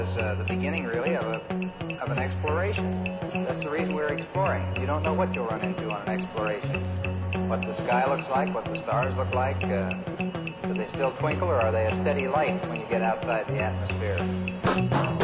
It's the beginning, really, of an exploration. That's the reason we're exploring. You don't know what you'll run into on an exploration. What the sky looks like, what the stars look like. Do they still twinkle, or are they a steady light when you get outside the atmosphere?